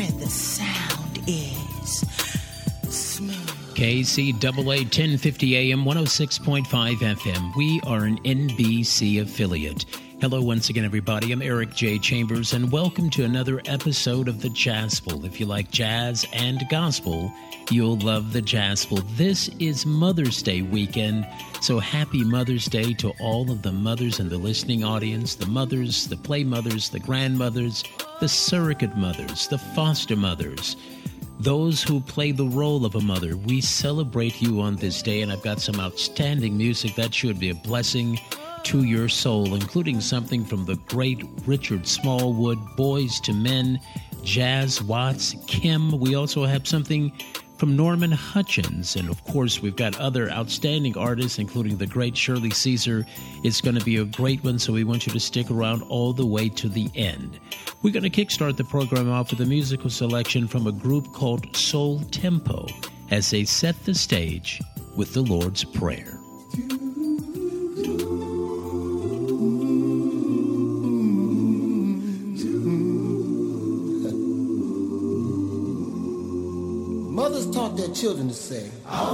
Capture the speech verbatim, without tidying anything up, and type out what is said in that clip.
where the sound is smooth. K C A A ten fifty A M, one oh six point five F M. We are an N B C affiliate. Hello once again, everybody. I'm Eric J. Chambers, and welcome to another episode of the Jazzful. If you like jazz and gospel, you'll love the Jazzful. This is Mother's Day weekend, so happy Mother's Day to all of the mothers in the listening audience, the mothers, the play mothers, the grandmothers, the surrogate mothers, the foster mothers, those who play the role of a mother. We celebrate you on this day, and I've got some outstanding music that should be a blessing to your soul, including something from the great Richard Smallwood, Boys to Men, Jazz Watts, Kim. We also have something from Norman Hutchins, and of course we've got other outstanding artists, including the great Shirley Caesar. It's going to be a great one, so we want you to stick around all the way to the end. We're going to kickstart the program off with a musical selection from a group called Soul Tempo as they set the stage with the Lord's Prayer. Mothers taught their children to say,